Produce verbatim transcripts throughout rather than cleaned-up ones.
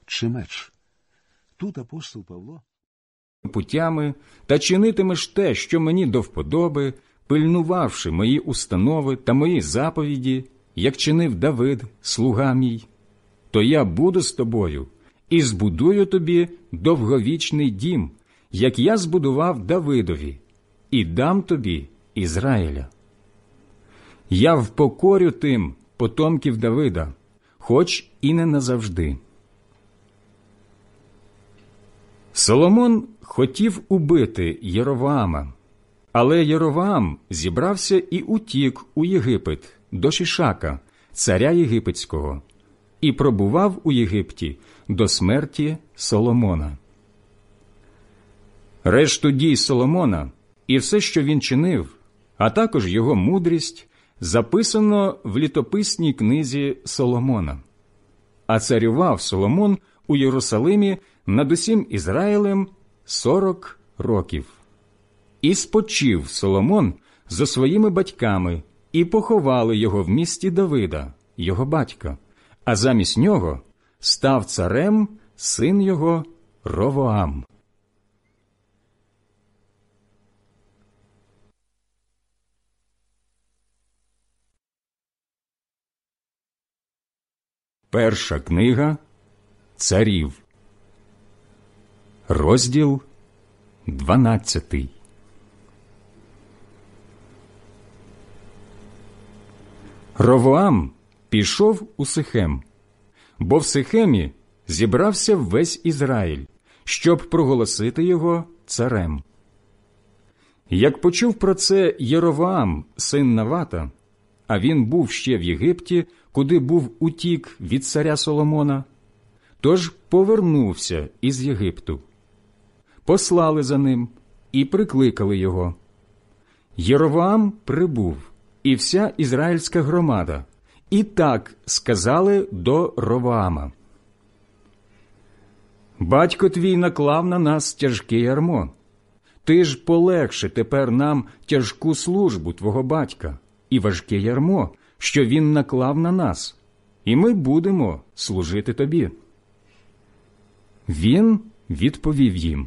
чи меч? Тут апостол Павло путями та чинитимеш те, що мені до вподоби, пильнувавши мої установи та мої заповіді, як чинив Давид, слуга мій, то я буду з тобою і збудую тобі довговічний дім, як я збудував Давидові, і дам тобі Ізраїля. Я впокорю тим потомків Давида, хоч і не назавжди. Соломон хотів убити Єровоама, але Єровоам зібрався і утік у Єгипет до Шишака, царя єгипетського, і пробував у Єгипті до смерті Соломона. Решту дій Соломона і все, що він чинив, а також його мудрість, записано в літописній книзі Соломона. А царював Соломон у Єрусалимі над усім Ізраїлем сорок років. І спочив Соломон зо своїми батьками, і поховали його в місті Давида, його батька, а замість нього став царем син його Ровоам. Перша книга Царів, розділ дванадцятий. Ровоам пішов у Сихем, бо в Сихемі зібрався весь Ізраїль, щоб проголосити його царем. Як почув про це Єровоам, син Навата, а він був ще в Єгипті, куди був утік від царя Соломона, тож повернувся із Єгипту. Послали за ним і прикликали його. Єровоам прибув, і вся ізраїльська громада, і так сказали до Ровоама: «Батько твій наклав на нас тяжке ярмо. Ти ж полегши тепер нам тяжку службу твого батька і важке ярмо, що він наклав на нас, і ми будемо служити тобі». Він відповів їм: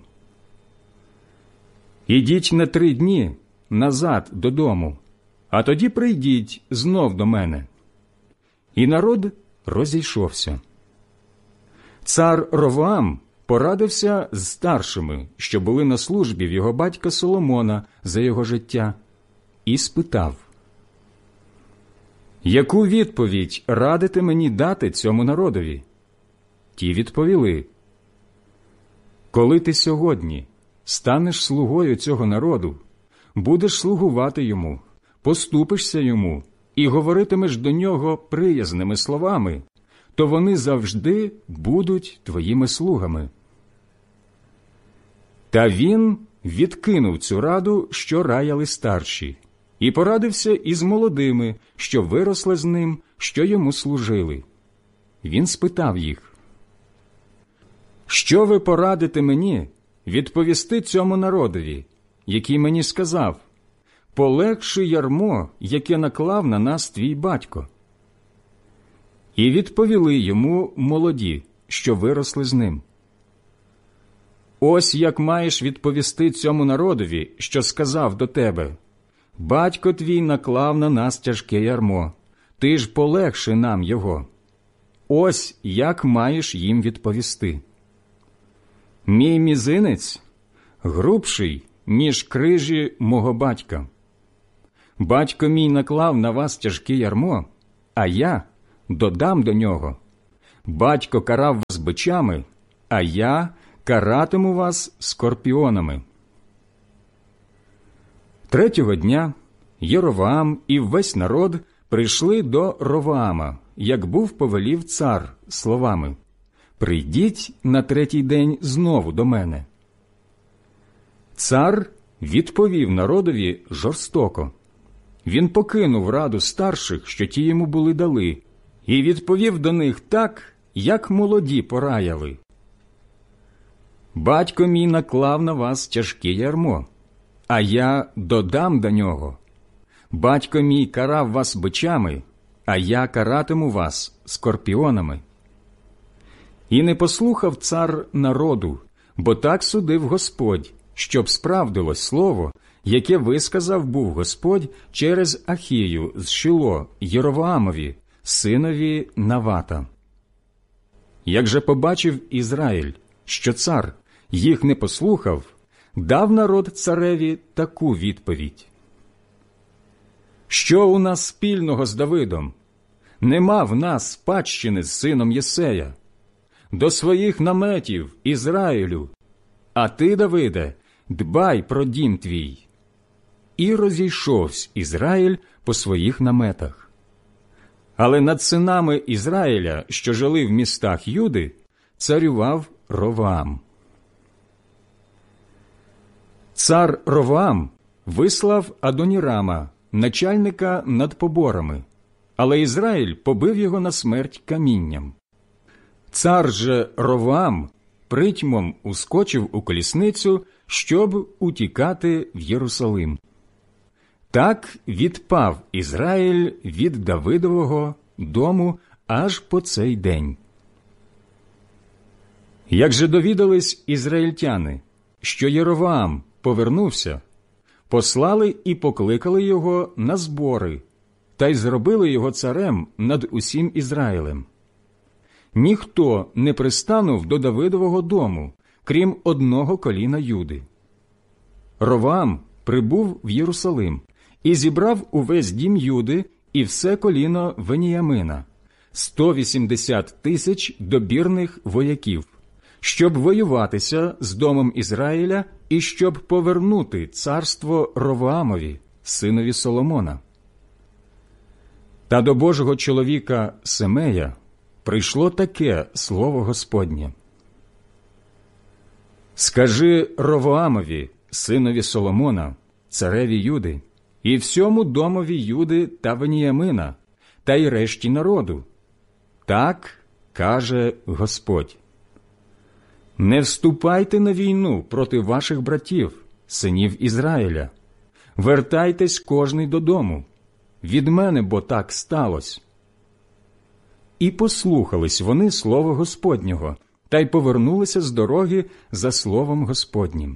«Ідіть на три дні назад додому, а тоді прийдіть знов до мене». І народ розійшовся. Цар Ровоам порадився з старшими, що були на службі в його батька Соломона за його життя, і спитав: «Яку відповідь радите мені дати цьому народові?» Ті відповіли: «Коли ти сьогодні станеш слугою цього народу, будеш слугувати йому, поступишся йому і говоритимеш до нього приязними словами, то вони завжди будуть твоїми слугами». Та він відкинув цю раду, що раяли старші, і порадився із молодими, що виросли з ним, що йому служили. Він спитав їх: «Що ви порадите мені відповісти цьому народові, який мені сказав: полегши ярмо, яке наклав на нас твій батько?» І відповіли йому молоді, що виросли з ним: «Ось як маєш відповісти цьому народові, що сказав до тебе: батько твій наклав на нас тяжке ярмо, ти ж полегши нам його. Ось як маєш їм відповісти: мій мізинець грубший, ніж крижі мого батька. Батько мій наклав на вас тяжке ярмо, а я додам до нього. Батько карав вас бичами, а я каратиму вас скорпіонами». Третього дня Єровоам і весь народ прийшли до Ровоама, як був повелів цар, словами: «Прийдіть на третій день знову до мене». Цар відповів народові жорстоко. Він покинув раду старших, що ті йому були дали, і відповів до них так, як молоді пораяли: «Батько мій наклав на вас тяжке ярмо, а я додам до нього. Батько мій карав вас бичами, а я каратиму вас скорпіонами». І не послухав цар народу, бо так судив Господь, щоб справдилось слово, яке висказав був Господь через Ахію з Шило Єровоамові, синові Навата. Як же побачив Ізраїль, що цар їх не послухав, дав народ цареві таку відповідь: «Що у нас спільного з Давидом? Нема в нас спадщини з сином Єсея. До своїх наметів, Ізраїлю, а ти, Давиде, дбай про дім твій». І розійшовсь Ізраїль по своїх наметах. Але над синами Ізраїля, що жили в містах Юди, царював Ровоам. Цар Ровоам вислав Адонірама, начальника над поборами, але Ізраїль побив його на смерть камінням. Цар же Ровоам притьмом ускочив у колісницю, щоб утікати в Єрусалим. Так відпав Ізраїль від Давидового дому аж по цей день. Як же довідались ізраїльтяни, що Єровоам повернувся, послали і покликали його на збори, та й зробили його царем над усім Ізраїлем. Ніхто не пристанув до Давидового дому, крім одного коліна Юди. Ровоам прибув в Єрусалим і зібрав увесь дім Юди і все коліно Веніямина, сто вісімдесят тисяч добірних вояків, щоб воюватися з домом Ізраїля і щоб повернути царство Ровоамові, синові Соломона. Та до Божого чоловіка Семея прийшло таке слово Господнє: «Скажи Ровоамові, синові Соломона, цареві Юди, і всьому домові Юди та Веніямина, та й решті народу. Так каже Господь: не вступайте на війну проти ваших братів, синів Ізраїля. Вертайтесь кожний додому. Від мене бо так сталося». І послухались вони слова Господнього, та й повернулися з дороги за словом Господнім.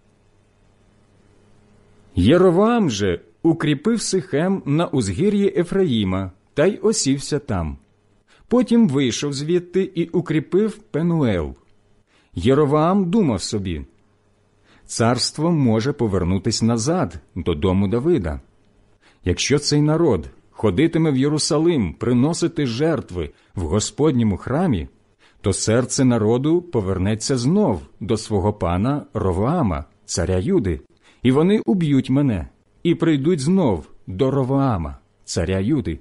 Єровоам же укріпив Сихем на узгір'ї Ефраїма, та й осівся там. Потім вийшов звідти і укріпив Пенуел. Єровоам думав собі: царство може повернутись назад додому Давида. Якщо цей народ ходитиме в Єрусалим приносити жертви в Господньому храмі, то серце народу повернеться знов до свого пана Ровоама, царя Юди, і вони уб'ють мене і прийдуть знов до Ровоама, царя Юди.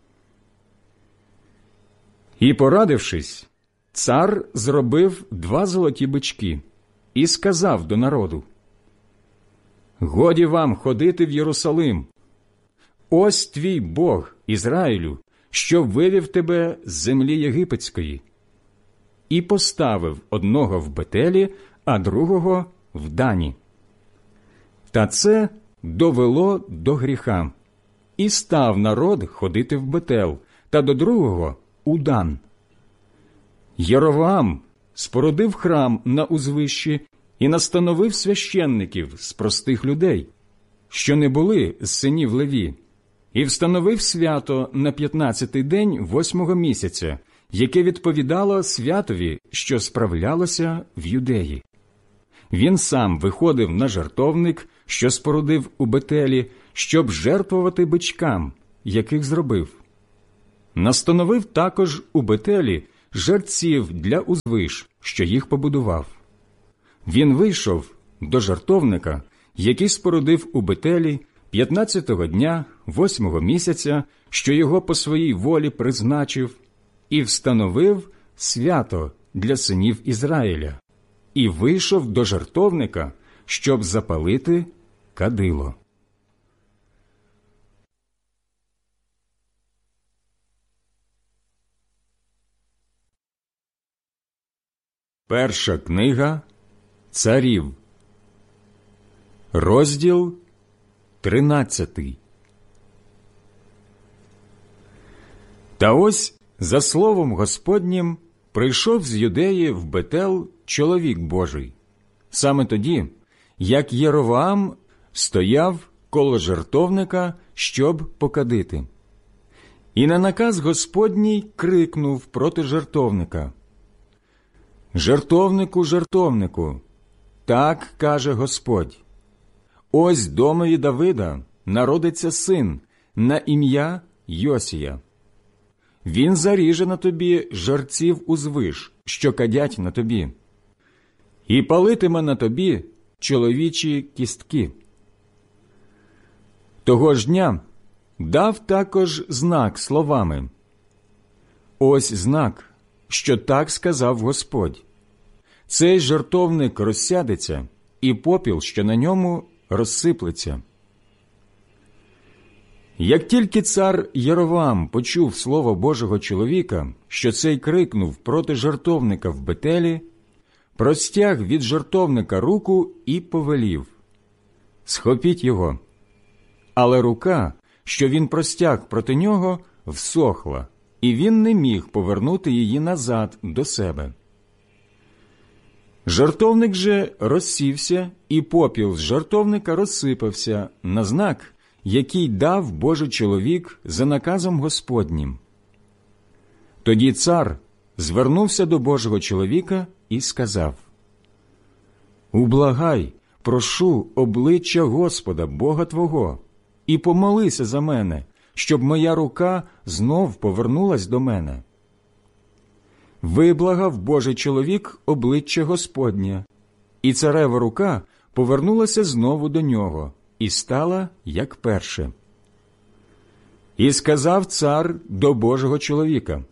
І, порадившись, цар зробив два золоті бички і сказав до народу: «Годі вам ходити в Єрусалим. Ось твій Бог, Ізраїлю, що вивів тебе з землі єгипетської». І поставив одного в Бетелі, а другого в Дані. Та це довело до гріха. І став народ ходити в Бетел, та до другого – у Дан. Єровоам спорудив храм на узвищі і настановив священників з простих людей, що не були з синів Леві, і встановив свято на п'ятнадцятий день восьмого місяця, яке відповідало святові, що справлялося в Юдеї. Він сам виходив на жертовник, що спорудив у Бетелі, щоб жертвувати бичкам, яких зробив. Настановив також у Бетелі жерців для узвиш, що їх побудував. Він вийшов до жертовника, який спорудив у Бетелі п'ятнадцятого дня восьмого місяця, що його по своїй волі призначив, і встановив свято для синів Ізраїля, і вийшов до жертовника, щоб запалити кадило. Перша книга Царів, розділ тринадцятий. Та ось, за словом Господнім, прийшов з Юдеї в Бетел чоловік Божий, саме тоді, як Єровоам стояв коло жертовника, щоб покадити. І на наказ Господній крикнув проти жертовника: «Жертовнику, жертовнику, так каже Господь, ось домові Давида народиться син на ім'я Йосія. Він заріже на тобі жерців узвиш, що кадять на тобі, і палитиме на тобі чоловічі кістки». Того ж дня дав також знак словами: «Ось знак, що так сказав Господь. Цей жертовник розсядеться, і попіл, що на ньому, розсиплеться». Як тільки цар Єровоам почув слово Божого чоловіка, що цей крикнув проти жертовника в Бетелі, простяг від жертовника руку і повелів: «Схопіть його». Але рука, що він простяг проти нього, всохла, і він не міг повернути її назад до себе. Жертовник же розсівся, і попіл з жертовника розсипався на знак, який дав Божий чоловік за наказом Господнім. Тоді цар звернувся до Божого чоловіка і сказав: «Ублагай, прошу обличчя Господа, Бога твого, і помолися за мене, щоб моя рука знов повернулась до мене». Виблагав Божий чоловік обличчя Господнє, і царева рука повернулася знову до нього і стала, як перше. І сказав цар до Божого чоловіка: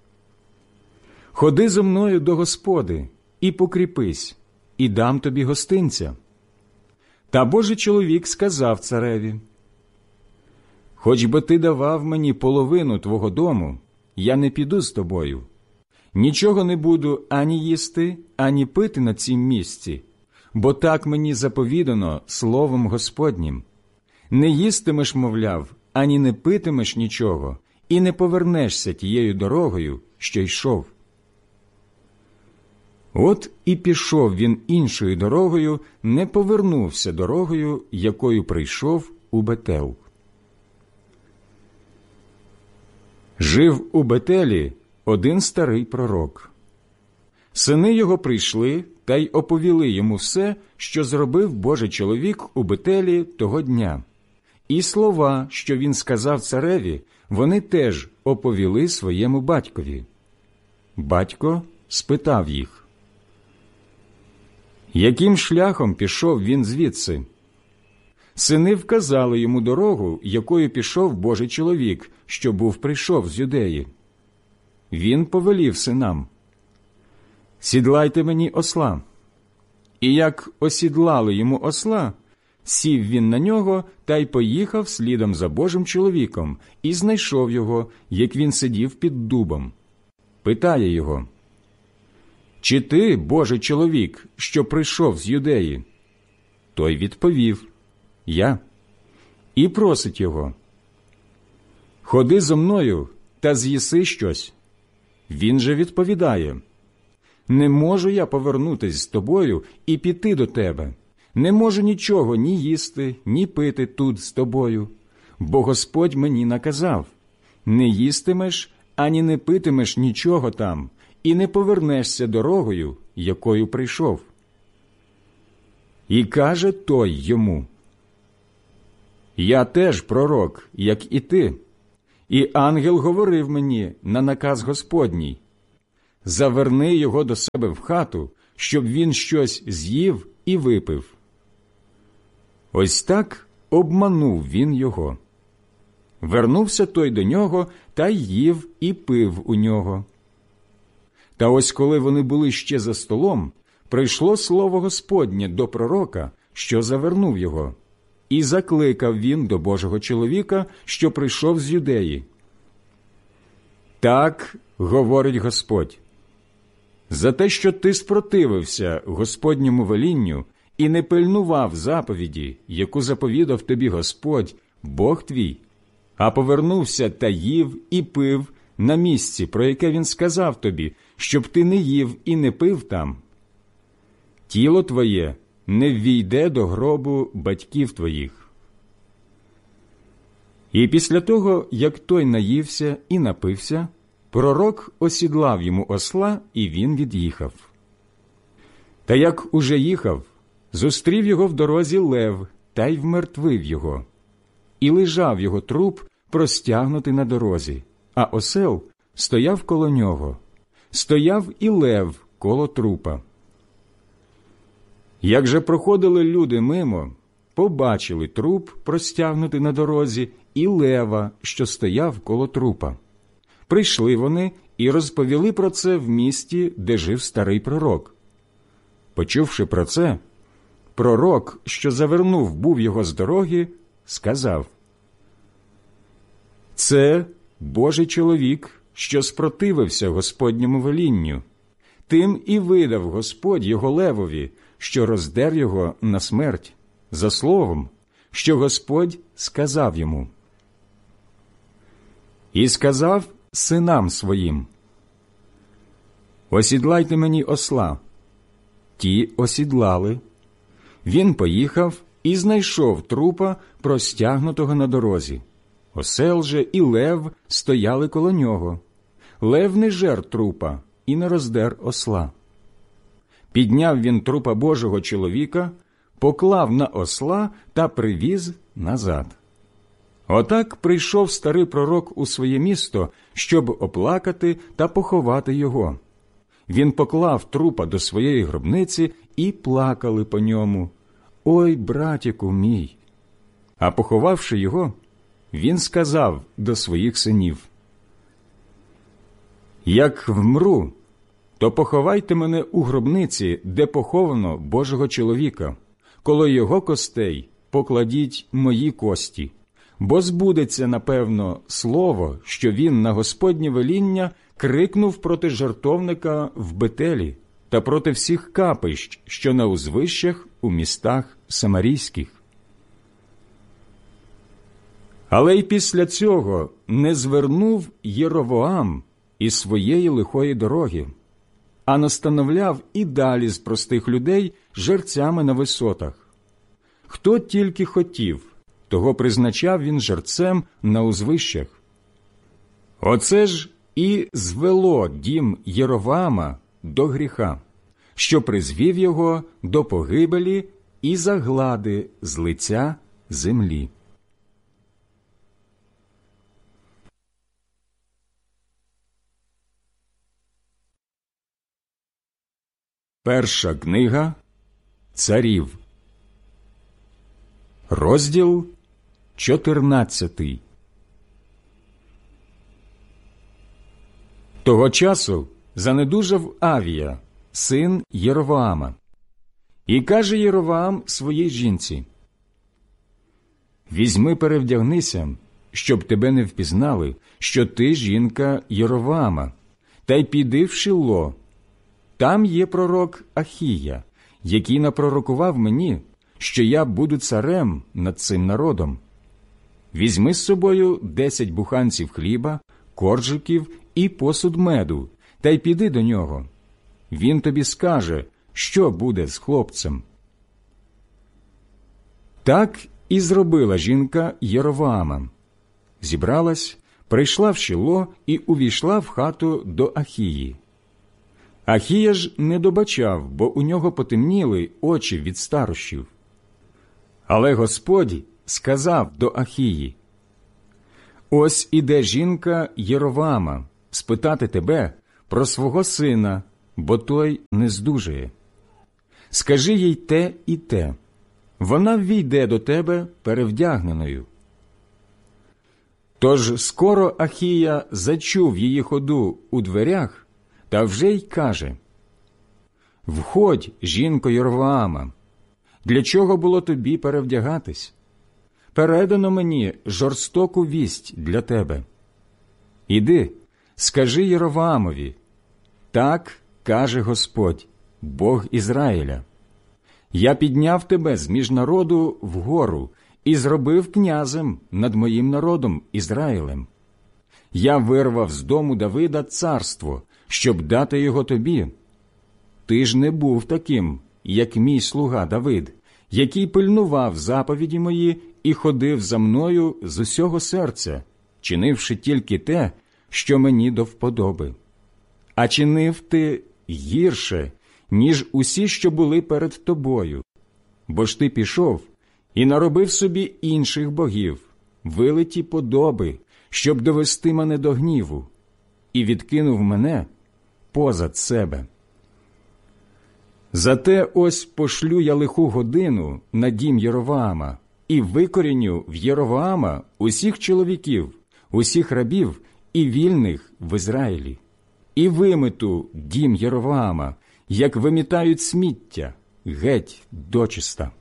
«Ходи зо мною до Господи і покріпись, і дам тобі гостинця». Та Божий чоловік сказав цареві: «Хоч би ти давав мені половину твого дому, я не піду з тобою. Нічого не буду ані їсти, ані пити на цім місці, бо так мені заповідано словом Господнім. Не їстимеш, мовляв, ані не питимеш нічого, і не повернешся тією дорогою, що йшов». От і пішов він іншою дорогою, не повернувся дорогою, якою прийшов у Бетел. Жив у Бетелі один старий пророк. Сини його прийшли та й оповіли йому все, що зробив Божий чоловік у Бетелі того дня. І слова, що він сказав цареві, вони теж оповіли своєму батькові. Батько спитав їх: «Яким шляхом пішов він звідси?» Сини вказали йому дорогу, якою пішов Божий чоловік, що був прийшов з Юдеї. Він повелів синам: «Сідлайте мені осла». І як осідлали йому осла, сів він на нього та й поїхав слідом за Божим чоловіком, і знайшов його, як він сидів під дубом. Питає його: «Чи ти, Божий чоловік, що прийшов з Юдеї?» Той відповів: «Я». І просить його: «Ходи зо мною та з'їси щось». Він же відповідає: «Не можу я повернутись з тобою і піти до тебе. Не можу нічого ні їсти, ні пити тут з тобою. Бо Господь мені наказав: не їстимеш, ані не питимеш нічого там, і не повернешся дорогою, якою прийшов». І каже той йому: «Я теж пророк, як і ти. І ангел говорив мені на наказ Господній: заверни його до себе в хату, щоб він щось з'їв і випив». Ось так обманув він його. Вернувся той до нього та й їв і пив у нього. Та ось коли вони були ще за столом, прийшло слово Господнє до пророка, що завернув його. І закликав він до Божого чоловіка, що прийшов з Юдеї: «Так говорить Господь: за те, що ти спротивився Господньому велінню і не пильнував заповіді, яку заповідав тобі Господь, Бог твій, а повернувся та їв і пив на місці, про яке він сказав тобі, щоб ти не їв і не пив там, тіло твоє не ввійде до гробу батьків твоїх». І після того, як той наївся і напився, пророк осідлав йому осла, і він від'їхав. Та як уже їхав, зустрів його в дорозі лев, та й вмертвив його. І лежав його труп, простягнутий на дорозі, а осел стояв коло нього. Стояв і лев коло трупа. Як же проходили люди мимо, побачили труп, простягнутий на дорозі, і лева, що стояв коло трупа. Прийшли вони і розповіли про це в місті, де жив старий пророк. Почувши про це, пророк, що завернув був його з дороги, сказав: «Це Божий чоловік, що спротивився Господньому велінню. Тим і видав Господь його левові, що роздер його на смерть, за словом, що Господь сказав йому. І сказав синам своїм: осідлайте мені осла. Ті осідлали. Він поїхав і знайшов трупа, простягнутого на дорозі. Осел же і лев стояли коло нього. Лев не жер трупа і не роздер осла. Підняв він трупа Божого чоловіка, поклав на осла та привіз назад. Отак прийшов старий пророк у своє місто, щоб оплакати та поховати його. Він поклав трупа до своєї гробниці, і плакали по ньому: «Ой, братіку мій!» А поховавши його, він сказав до своїх синів: «Як вмру, то поховайте мене у гробниці, де поховано Божого чоловіка. Коло його костей покладіть мої кості, бо збудеться, напевно, слово, що він на Господнє веління крикнув проти жертовника в Бетелі та проти всіх капищ, що на узвищах у містах самарійських». Але й після цього не звернув Єровоам із своєї лихої дороги, а настановляв і далі з простих людей жерцями на висотах. Хто тільки хотів, того призначав він жерцем на узвищах. Оце ж і звело дім Єровоама до гріха, що призвів його до погибелі і заглади з лиця землі. Перша книга Царів, розділ чотирнадцятий. Того часу занедужав Авія, син Єровоама. І каже Єровоам своїй жінці: «Візьми, перевдягнися, щоб тебе не впізнали, що ти жінка Єровоама, та й піди в Шілло. Там є пророк Ахія, який напророкував мені, що я буду царем над цим народом. Візьми з собою десять буханців хліба, коржиків і посуд меду, та й піди до нього. Він тобі скаже, що буде з хлопцем». Так і зробила жінка Єровоама. Зібралась, прийшла в Шілло і увійшла в хату до Ахії. Ахія ж не добачав, бо у нього потемніли очі від старощів. Але Господь сказав до Ахії: «Ось іде жінка Єровоама спитати тебе про свого сина, бо той не здужує. Скажи їй те і те. Вона ввійде до тебе перевдягненою». Тож скоро Ахія зачув її ходу у дверях, та вже й каже: «Входь, жінко Єровоама, для чого було тобі перевдягатись? Передано мені жорстоку вість для тебе. Іди, скажи Єровоамові: так каже Господь, Бог Ізраїля: я підняв тебе з між народу вгору і зробив князем над моїм народом Ізраїлем. Я вирвав з дому Давида царство, щоб дати його тобі. Ти ж не був таким, як мій слуга Давид, який пильнував заповіді мої і ходив за мною з усього серця, чинивши тільки те, що мені до вподоби. А чинив ти гірше, ніж усі, що були перед тобою. Бо ж ти пішов і наробив собі інших богів, вилиті подоби, щоб довести мене до гніву, і відкинув мене позад себе. Зате ось пошлю я лиху годину на дім Єровоама і викоріню в Єровоама усіх чоловіків, усіх рабів і вільних в Ізраїлі, і вимету дім Єровоама, як вимітають сміття, геть дочиста.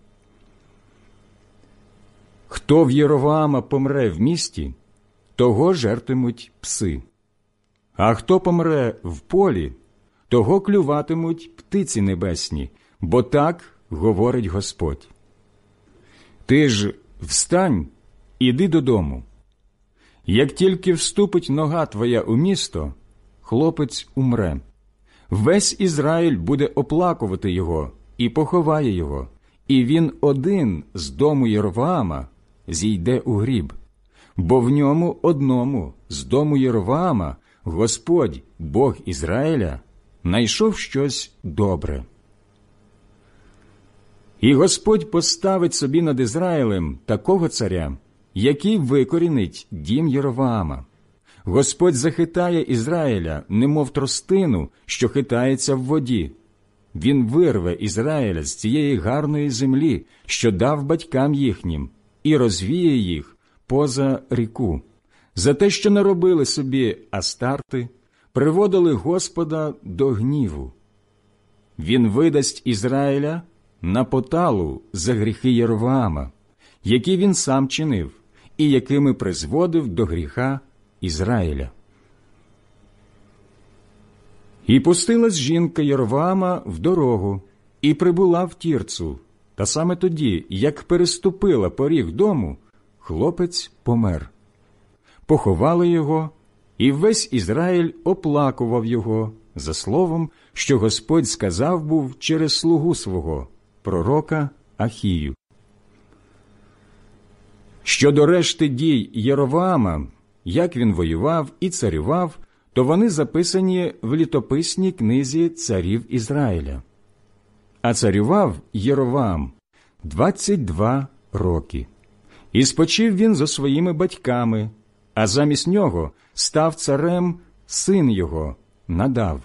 Хто в Єровоама помре в місті, того жертимуть пси. А хто помре в полі, того клюватимуть птиці небесні, бо так говорить Господь. Ти ж встань, іди додому. Як тільки вступить нога твоя у місто, хлопець умре. Весь Ізраїль буде оплакувати його і поховає його, і він один з дому Єровоама зійде у гріб, бо в ньому одному з дому Єровоама Господь, Бог Ізраїля, найшов щось добре. І Господь поставить собі над Ізраїлем такого царя, який викорінить дім Єровоама. Господь захитає Ізраїля, немов тростину, що хитається в воді. Він вирве Ізраїля з цієї гарної землі, що дав батькам їхнім, і розвіє їх поза ріку, за те, що наробили собі Астарти, приводили Господа до гніву. Він видасть Ізраїля на поталу за гріхи Єровоама, які він сам чинив, і якими призводив до гріха Ізраїля. І пустилась жінка Єровоама в дорогу, і прибула в Тірцу, та саме тоді, як переступила поріг дому, хлопець помер. Поховали його, і весь Ізраїль оплакував його за словом, що Господь сказав був через слугу свого, пророка Ахію. Щодо решти дій Єровоама, як він воював і царював, то вони записані в літописній книзі царів Ізраїля. А царював Єровоам двадцять два роки. І спочив він зо своїми батьками, а замість нього став царем син його Надав.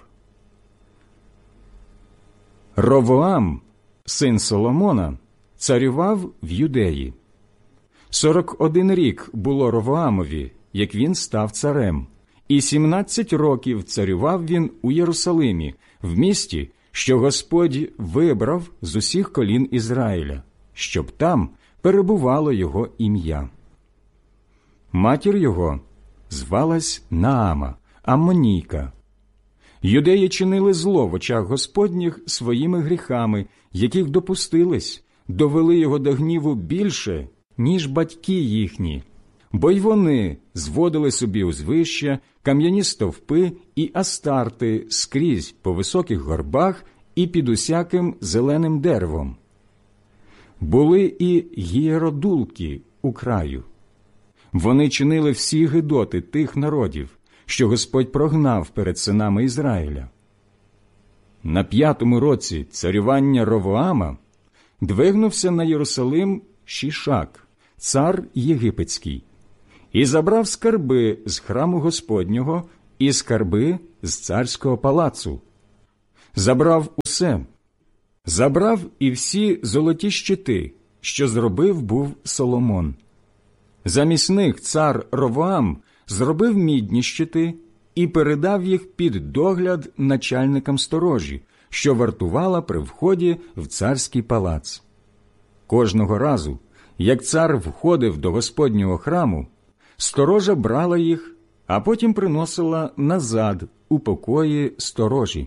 Ровоам, син Соломона, царював в Юдеї. Сорок один рік було Ровоамові, як він став царем, і сімнадцять років царював він у Єрусалимі, в місті, що Господь вибрав з усіх колін Ізраїля, щоб там перебувало його ім'я. Матір його звалась Наама, Аммонійка. Юдеї чинили зло в очах Господніх своїми гріхами, яких допустились, довели його до гніву більше, ніж батьки їхні, бо й вони зводили собі узвища, кам'яні стовпи і астарти скрізь по високих горбах і під усяким зеленим деревом. Були і гієродулки у краю. Вони чинили всі гидоти тих народів, що Господь прогнав перед синами Ізраїля. На п'ятому році царювання Ровоама двигнувся на Єрусалим Шішак, цар єгипетський, і забрав скарби з храму Господнього і скарби з царського палацу. Забрав усе. Забрав і всі золоті щити, що зробив був Соломон. Замість них цар Ровоам зробив мідні щити і передав їх під догляд начальникам сторожі, що вартувала при вході в царський палац. Кожного разу, як цар входив до Господнього храму, сторожа брала їх, а потім приносила назад у покої сторожі.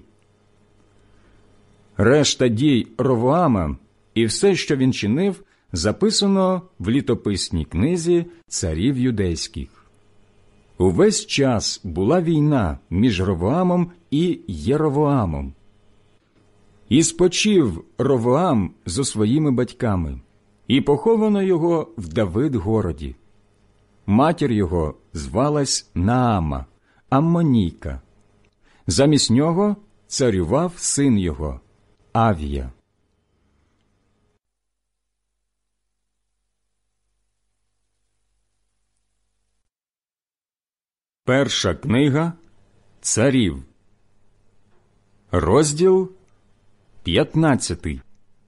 Решта дій Ровоама і все, що він чинив, записано в літописній книзі царів юдейських. увесь час була війна між Ровоамом і Єровоамом. І спочив Ровоам зо своїми батьками, і поховано його в Давид-городі. Матір його звалась Наама, Аммонійка. Замість нього царював син його Авія. Перша книга Царів, розділ п'ятнадцятий.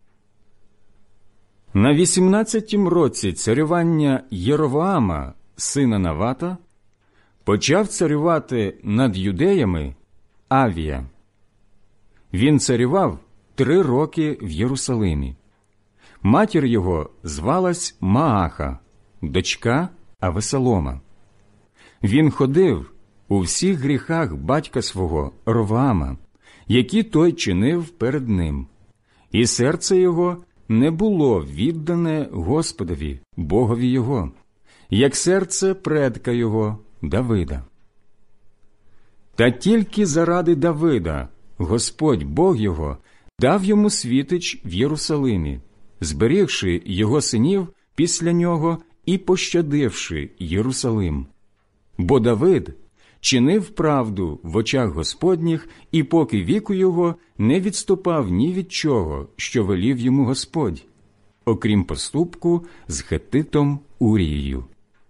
На вісімнадцятім році царювання Єровоама, сина Навата, почав царювати над юдеями Авія. Він царював три роки в Єрусалимі. Матір його звалась Мааха, дочка Авесолома. Він ходив у всіх гріхах батька свого Ровоама, які той чинив перед ним, і серце його не було віддане Господові, Богові його, як серце предка його Давида. Та тільки заради Давида Господь Бог його дав йому світич в Єрусалимі, зберігши його синів після нього і пощадивши Єрусалим. Бо Давид чинив правду в очах Господніх, і поки віку його не відступав ні від чого, що велів йому Господь, окрім поступку з Хеттитом Урією.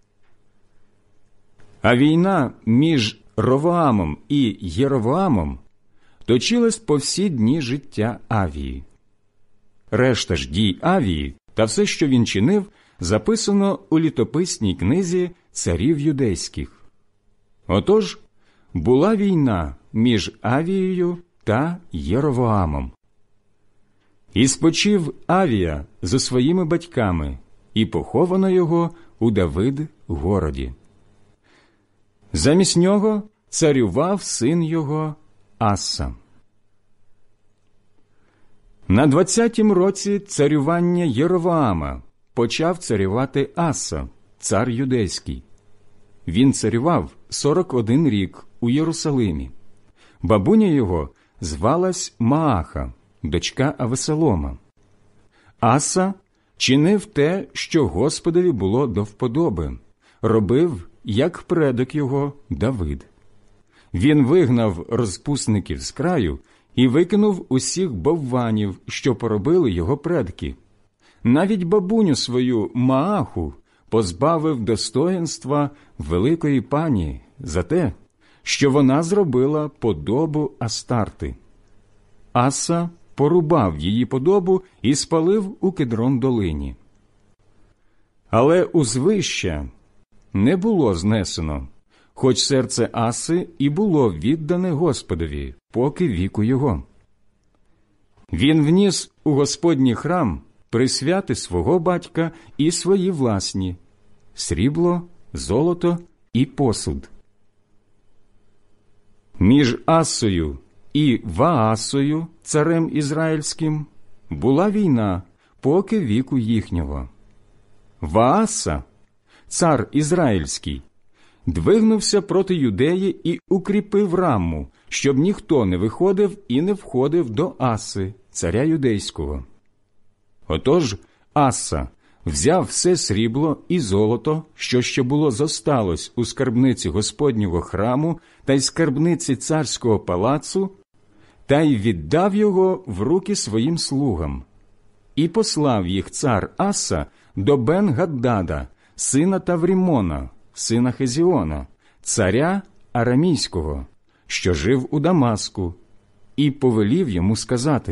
А війна між Ровоамом і Єровоамом точилась по всі дні життя Авії. Решта ж дій Авії та все, що він чинив, записано у літописній книзі царів юдейських. Отож, була війна між Авією та Єровоамом. І спочив Авія зі своїми батьками, і поховано його у Давид-городі. Замість нього царював син його Аса. На двадцятім році царювання Єровоама почав царювати Аса, цар юдейський. Він царював сорок один рік у Єрусалимі. Бабуня його звалась Мааха, дочка Авесолома. Аса чинив те, що Господові було до вподоби, робив, як предок його Давид. Він вигнав розпусників з краю і викинув усіх бовванів, що поробили його предки. Навіть бабуню свою Мааху позбавив достоїнства великої пані за те, що вона зробила подобу Астарти. Аса порубав її подобу і спалив у Кедрон-долині. Але узвища не було знесено, хоч серце Аси і було віддане Господові, поки віку його. Він вніс у Господній храм присвяти свого батька і свої власні – срібло, золото і посуд. Між Асою і Ваасою, царем ізраїльським, була війна, поки віку їхнього. Вааса, цар ізраїльський, двигнувся проти Юдеї і укріпив Рамму, щоб ніхто не виходив і не входив до Аси, царя юдейського. Отож Аса взяв все срібло і золото, що ще було зосталось у скарбниці Господнього храму та й скарбниці царського палацу, та й віддав його в руки своїм слугам. І послав їх цар Аса до Бен-Гаддада, сина Таврімона, сина Хезіона, царя Арамійського, що жив у Дамаску, і повелів йому сказати: